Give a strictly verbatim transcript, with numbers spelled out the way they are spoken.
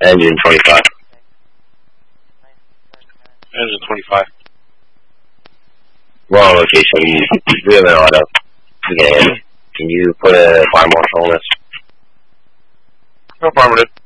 Engine twenty-five. Engine twenty-five. Wrong location. Wheel and auto. Again, can you put a fire marshal on this? No, affirmative.